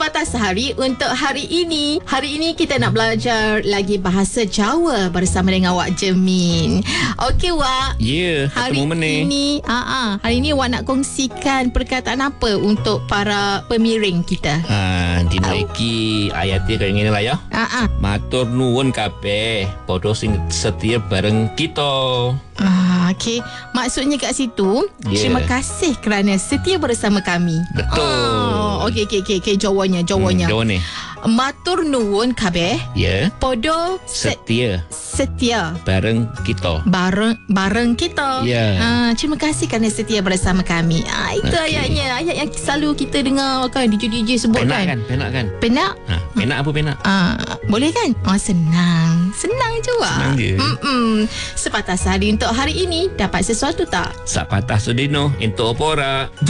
Sepatah Sehari untuk hari ini. Hari ini kita nak belajar lagi bahasa Jawa bersama dengan Wak Jemin. Okey Wak. Ya, Hari ini Wak nak kongsikan perkataan apa untuk para pemiring kita? Dina iki ayatnya kayak gini lah ya. Matur nuwun kabeh padha sing setia bareng kita. Okey. Maksudnya kat situ, terima kasih kerana setia bersama kami. Betul. Okey. Jawanya. Jawa ni. Matur nuwun kabeh. Ya. Podo Setia bareng kita. Bareng kita. Ya. Terima kasih kerana setia bersama kami. Itu ayatnya. Ayat yang selalu kita dengar kan DJ sebut Penak kan. kan? Penak? Penak apa penak? Boleh kan? Senang je Wak. Senang je. Sepatah Sehari untuk hari ini dapat sesuatu tak? Sak patah sedino entuk apa ora?